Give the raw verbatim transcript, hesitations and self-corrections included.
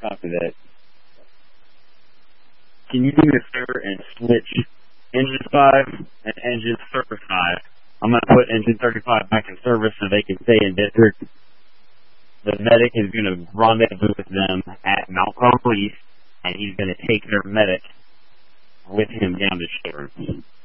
copy that. Can you do me a favor and switch engine five and engine service five? I'm going to put engine thirty-five back in service so they can stay in district. The medic is going to rendezvous with them at Mount Carmel East, and he's going to take their medic with him down to Children's.